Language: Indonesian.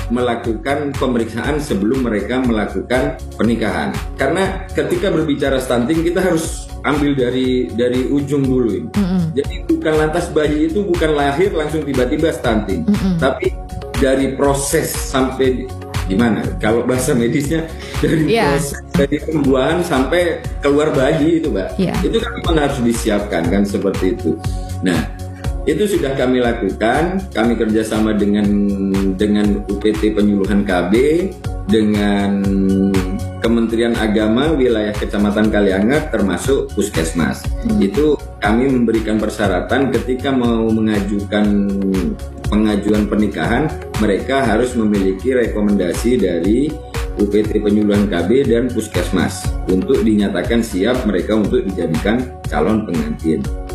melakukan pemeriksaan sebelum mereka melakukan pernikahan. Karena ketika berbicara stunting kita harus ambil dari ujung dulu ini. Jadi bukan lantas bayi itu bukan lahir langsung tiba-tiba stunting, tapi dari proses sampai gimana? Kalau bahasa medisnya dari proses dari pembuahan sampai keluar bayi itu, Mbak. Itu kan memang harus disiapkan kan seperti itu. Nah, itu sudah kami lakukan. Kami kerjasama dengan UPT Penyuluhan KB, dengan Kementerian Agama wilayah Kecamatan Kaliangat termasuk Puskesmas. Itu kami memberikan persyaratan ketika mau mengajukan pengajuan pernikahan, mereka harus memiliki rekomendasi dari UPT Penyuluhan KB dan Puskesmas untuk dinyatakan siap mereka untuk dijadikan calon pengantin.